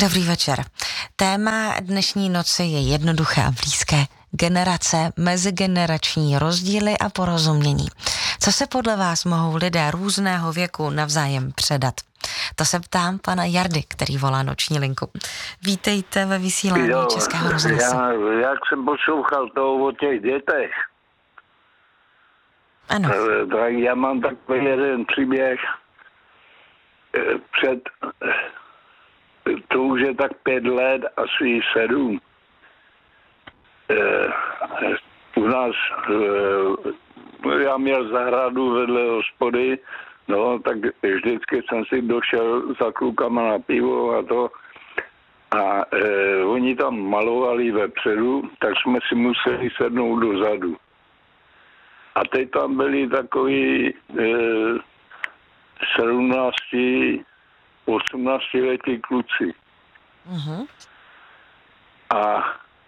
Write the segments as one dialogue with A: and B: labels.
A: Dobrý večer. Téma dnešní noci je jednoduché a blízké. Generace, mezigenerační rozdíly a porozumění. Co se podle vás mohou lidé různého věku navzájem předat? To se ptám pana Jardy, který volá noční linku. Vítejte ve vysílání Českého rozhlasu.
B: Jak jsem poslouchal toho o těch dětech,
A: ano.
B: Tak já mám takový jeden příběh to už je tak 5 let, asi 7. U nás, já měl zahradu vedle hospody, no, tak vždycky jsem si došel za klukama na pivo a to. A oni tam malovali vepředu, tak jsme si museli sednout dozadu. A teď tam byli takový 17, 18 letí kluci. Uh-huh. A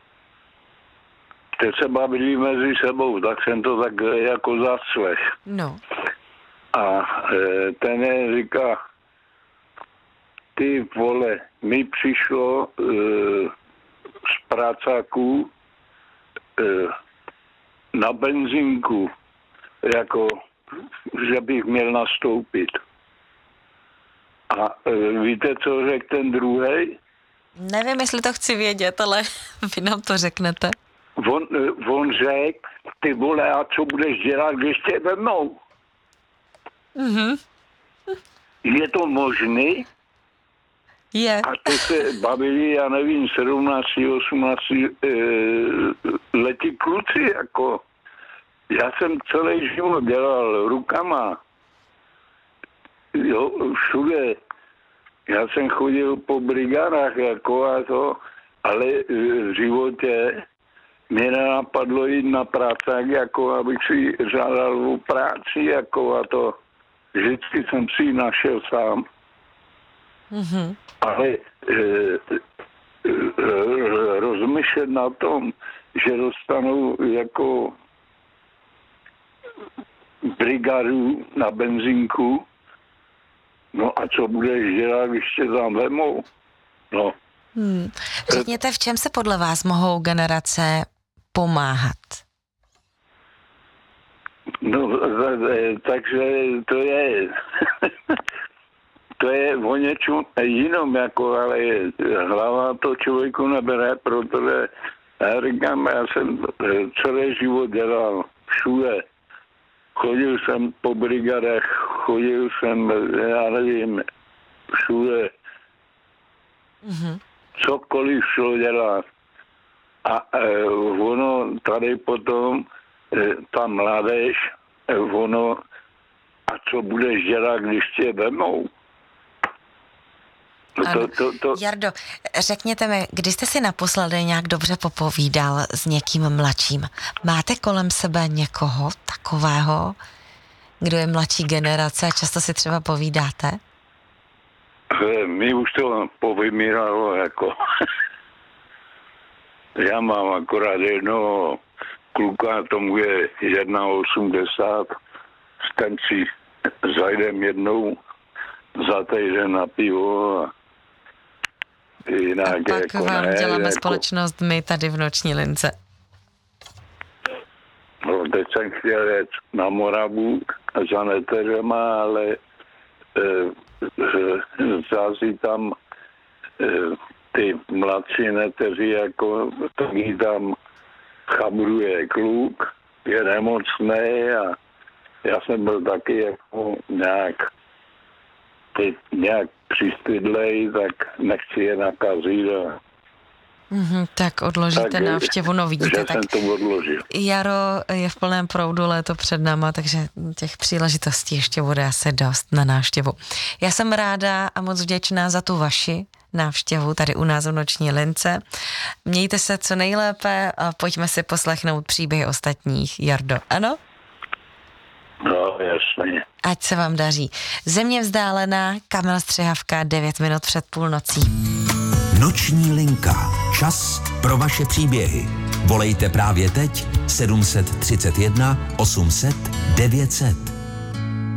B: teď se bavili mezi sebou, tak jsem to tak jako zaslech.
A: No.
B: A ten říká, ty vole, mi přišlo z prácáků na benzínku, jako, že bych měl nastoupit. A víte, co řekl ten druhej?
A: Nevím, jestli to chci vědět, ale vy nám to řeknete.
B: On řekl, ty vole, a co budeš dělat, když tě vemou?
A: Mhm.
B: Je to možný?
A: Je.
B: A to se bavili, já nevím, 17, 18 letí kluci, jako. Já jsem celý život dělal rukama. Jo, všude. Já jsem chodil po brigádách, jako a to, ale v životě mě nenapadlo jít na práci, jako abych si žádal o práci, jako a to. Vždycky jsem si ji našel sám. Mm-hmm. Ale rozmýšlet na tom, že dostanou jako brigádu na benzínku, no a co budeš dělat, když tě tam vemou? No.
A: Řekněte, v čem se podle vás mohou generace pomáhat?
B: No, takže to je o něčem jinom, jako, ale hlava to člověku nebere, protože já říkám, já jsem celý život dělal všude. Chodil jsem po brigadech, chodil jsem, já nevím, všude. Mm-hmm. Cokoliv šlo dělat. A ono tady potom, ta mládež, ono, a co budeš dělat, když tě vemou?
A: Jardo, řekněte mi, kdy jste si naposledy nějak dobře popovídal s někým mladším? Máte kolem sebe někoho takového, kdo je mladší generace a často si třeba povídáte?
B: Mi už to povymíralo, jako. Já mám akorát jednoho kluka, tomu je 1,80, s ten si zajdem jednou za týden na pivo a jinak.
A: A pak
B: jako
A: vám
B: ne,
A: děláme
B: jako,
A: společnost my tady v noční lince.
B: No, teď jsem chtěl jet na Moravu za neteřema, ale zází tam ty mladší neteři, jako taky tam chabruje kluk, je nemocný a já jsem byl taky jako nějak přistydlej, tak nechci je nakazit.
A: Tak odložíte návštěvu, no vidíte.
B: Že
A: tak
B: jsem to odložil.
A: Jaro je v plném proudu, léto před náma, takže těch příležitostí ještě bude asi dost na návštěvu. Já jsem ráda a moc vděčná za tu vaši návštěvu tady u nás v noční lince. Mějte se co nejlépe a pojďme si poslechnout příběhy ostatních. Jardo, ano?
B: No, jasně.
A: Ať se vám daří. Země vzdálená, Kamil Střihavka, 9 minut před půlnocí.
C: Noční linka. Čas pro vaše příběhy. Volejte právě teď 731 800 900.